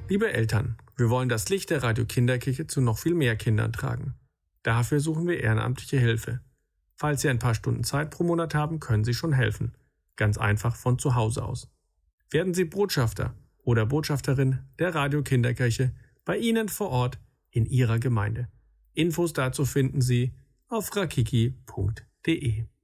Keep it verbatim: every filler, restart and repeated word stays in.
Liebe Eltern, wir wollen das Licht der Radio Kinderkirche zu noch viel mehr Kindern tragen. Dafür suchen wir ehrenamtliche Hilfe. Falls Sie ein paar Stunden Zeit pro Monat haben, können Sie schon helfen. Ganz einfach von zu Hause aus. Werden Sie Botschafter oder Botschafterin der Radio Kinderkirche bei Ihnen vor Ort in Ihrer Gemeinde. Infos dazu finden Sie auf rakiki punkt de.